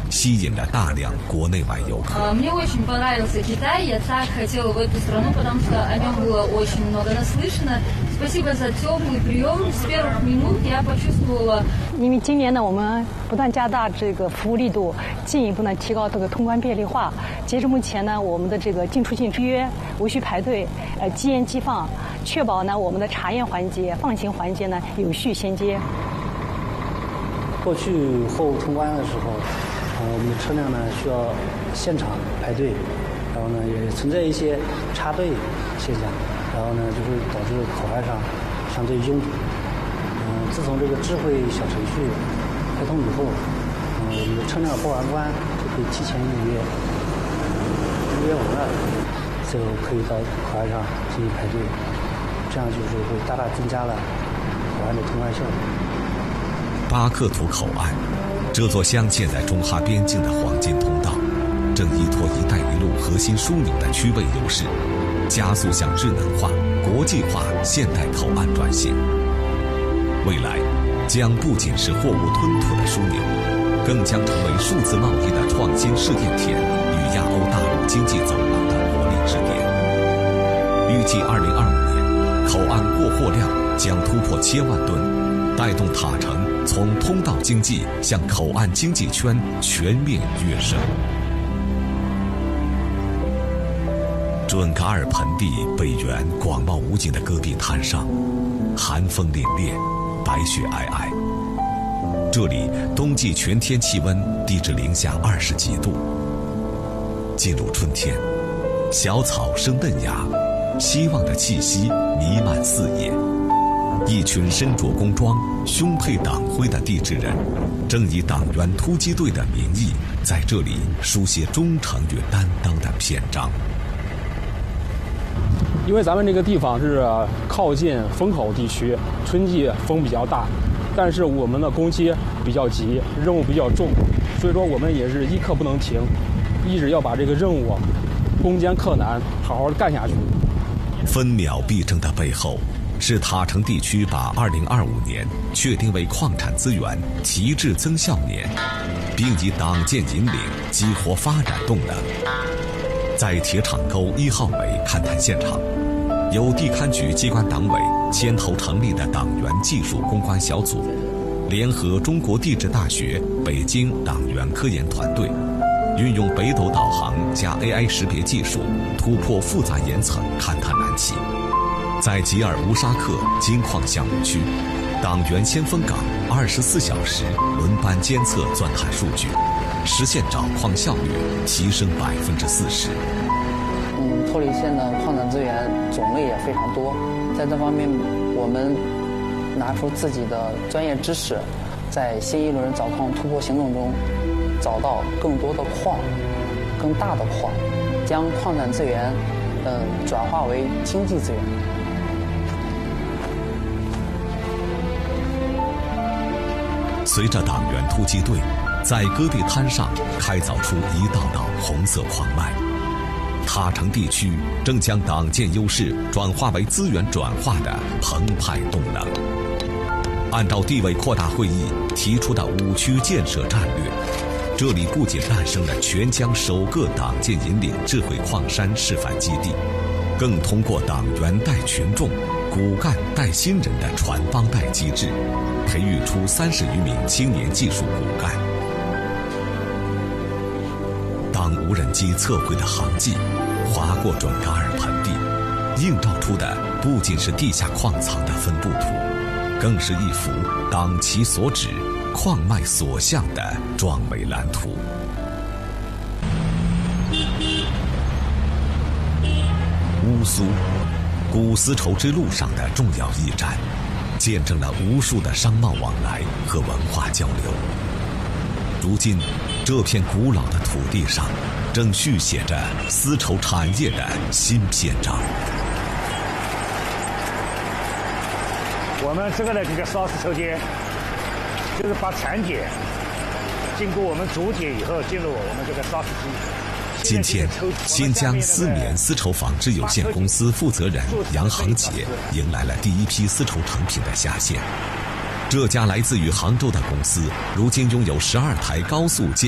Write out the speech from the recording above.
吸引了大量国内外游客。 Мне очень понравился Китай, я так хотела в эту страну, потому что о нем было очень много наслышано. Спасибо за теплый прием. С первых минут я почувствовала. 因为今年呢，我们不断加大这个服务力度，进一步呢提高这个通关便利化。截至目前呢，我们的这个进出境预约无需排队，即验即放，确保呢我们的查验环节、放行环节呢有序衔接。 过去后通关的时候，我们的车辆呢需要现场排队，然后呢也存在一些插队现象，然后呢就会导致口岸上相对拥堵。自从这个智慧小程序开通以后，我们的车辆报完关就可以提前预约，预约完了就可以到口岸上进行排队，这样就是会大大增加了口岸的通关效率。 巴克图口岸，这座镶嵌在中哈边境的黄金通道，正依托“一带一路”核心枢纽的区位优势，加速向智能化、国际化现代口岸转型。未来将不仅是货物吞吐的枢纽，更将成为数字贸易的创新试验田与亚欧大陆经济走廊的活力支点。预计2025年，口岸过货量将突破1000万吨，带动塔城从通道经济向口岸经济圈全面跃升。准噶尔盆地北缘广袤无尽的戈壁滩上，寒风凛冽，白雪皑皑。这里冬季全天气温低至零下20几度。进入春天，小草生嫩芽，希望的气息弥漫四野。一群身着工装、胸佩党徽的地质人，正以党员突击队的名义，在这里书写忠诚与担当的篇章。 因为咱们这个地方是靠近风口地区，春季风比较大，但是我们的工期比较急，任务比较重，所以说我们也是一刻不能停，一直要把这个任务攻坚克难，好好的干下去。 分秒必争的背后，是塔城地区把2025年确定为矿产资源提质增效年，并以党建引领激活发展动能。在铁厂沟1号煤勘探现场，由地勘局机关党委牵头成立的党员技术攻关小组，联合中国地质大学北京党员科研团队，运用北斗导航加 AI 识别技术，突破复杂岩层勘探难题。在吉尔乌沙克金矿项目区，党员先锋岗24小时轮班监测钻探数据，实现找矿效率提升40%。 托里县的矿产资源种类也非常多，在这方面我们拿出自己的专业知识，在新一轮找矿突破行动中找到更多的矿、更大的矿，将矿产资源转化为经济资源。 随着党员突击队在戈壁滩上开凿出一道道红色矿脉，塔城地区正将党建优势转化为资源转化的澎湃动能。按照地委扩大会议提出的5区建设战略，这里不仅诞生了全疆首个党建引领智慧矿山示范基地，更通过党员带群众、骨干带新人的传帮带机制，培育出30余名青年技术骨干。当无人机测绘的航迹划过准噶尔盆地，映照出的不仅是地下矿藏的分布图，更是一幅党旗所指、矿脉所向的壮美蓝图。乌苏，古丝绸之路上的重要驿站，见证了无数的商贸往来和文化交流。如今，这片古老的土地上，正续写着丝绸产业的新篇章。 我们这个呢就叫烧丝绸间，就是把产检经过我们主检以后，进入我们这个烧丝机。 今天，新疆丝棉丝绸纺织有限公司负责人杨航杰迎来了第一批丝绸成品的下线。这家来自于杭州的公司，如今拥有12台高速接